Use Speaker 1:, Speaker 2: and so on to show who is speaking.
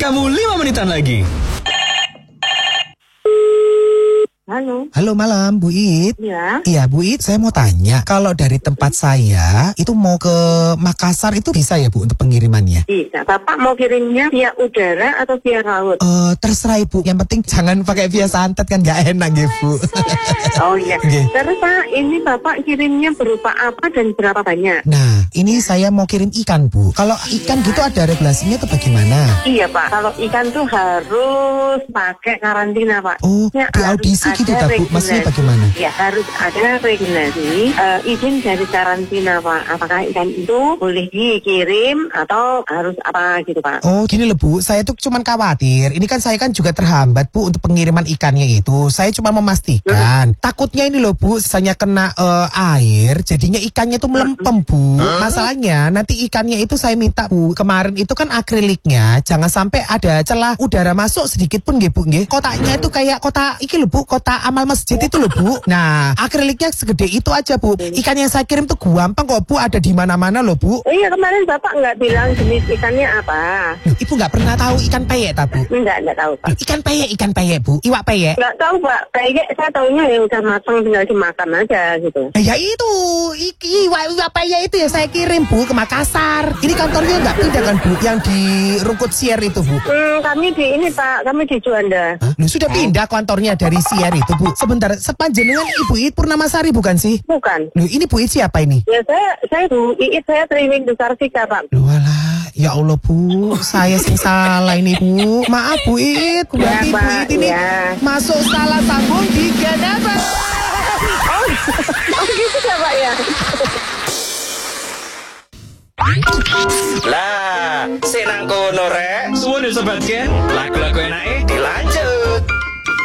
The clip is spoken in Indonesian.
Speaker 1: kamu 5 menitan lagi.
Speaker 2: Halo.
Speaker 3: Halo malam, Bu It.
Speaker 2: Ya.
Speaker 3: Iya, Bu It, saya mau tanya, kalau dari tempat saya itu mau ke Makassar itu bisa ya, Bu, untuk pengirimannya?
Speaker 2: Bisa. Bapak mau kirimnya via udara atau via laut?
Speaker 3: Terserah Ibu, yang penting jangan pakai via santet kan nggak enak ya, Bu.
Speaker 2: Oh iya.
Speaker 3: Nggih.
Speaker 2: Terus Pak, ini Bapak kirimnya berupa apa dan berapa banyak?
Speaker 3: Nah, ini saya mau kirim ikan, Bu. Kalau ikan gitu ada regulasinya atau bagaimana?
Speaker 2: Iya Pak, kalau ikan tuh harus pakai karantina Pak.
Speaker 3: Oh,
Speaker 2: Ya,
Speaker 3: di
Speaker 2: harus
Speaker 3: audisi gitu
Speaker 2: ada
Speaker 3: tak, Bu? Maksudnya
Speaker 2: regulasi.
Speaker 3: bagaimana?
Speaker 2: Ya harus ada regulasi izin dari karantina Pak. Apakah ikan itu boleh dikirim atau harus apa gitu Pak?
Speaker 3: Oh, gini loh, Bu. Saya tuh cuman khawatir. Ini kan saya kan juga terhambat, Bu, untuk pengiriman ikannya itu. Saya cuma memastikan. Takutnya ini loh, Bu, misalnya kena air, jadinya ikannya tuh melempem, Bu. Masalahnya nanti ikannya itu saya minta, Bu. Kemarin itu kan akriliknya jangan sampai ada celah udara masuk sedikit pun, nggih, Bu, nggih. Kotaknya itu kayak kotak iki loh, Bu, kotak amal masjid itu loh, Bu. Nah, akriliknya segede itu aja, Bu. Ikan yang saya kirim tuh gampang kok, Bu. Ada di mana-mana loh, Bu.
Speaker 2: Oh iya, kemarin Bapak nggak bilang jenis ikannya apa?
Speaker 3: Loh, Ibu nggak pernah tahu ikan peyek, tak, Bu?
Speaker 2: Enggak tahu Pak.
Speaker 3: Loh, ikan peyek, Bu. Iwak peyek.
Speaker 2: Nggak tahu Pak, kayaknya saya taunya yang udah matang tinggal dimakan aja gitu.
Speaker 3: Ya itu, iwak peyek itu yang saya kirim, Bu, ke Makassar. Ini kantornya nggak pindah kan, Bu? Yang di Rungkut Sier itu, Bu.
Speaker 2: Kami di ini Pak, kami di Juanda.
Speaker 3: Hah? Loh, sudah pindah kantornya dari Sier itu, Bu. Sebentar, sepanjenengan Ibu It Purnamasari bukan sih?
Speaker 2: Bukan.
Speaker 3: Loh, ini Bu It siapa ini?
Speaker 2: Ya saya Bu Iit, saya Triwing Besar Sika Pak.
Speaker 3: Loh, alah, ya Allah, Bu. Saya sing salah ini, Bu. Maaf, Bu It. Berarti Bu
Speaker 2: Pak,
Speaker 3: It ini
Speaker 2: ya.
Speaker 3: masuk salah sambung di Ganapa.
Speaker 2: Oh gitu ya Pak ya.
Speaker 1: Lah, senang kono rek. Suwun ya sobat Gen. Lagu-lagu enak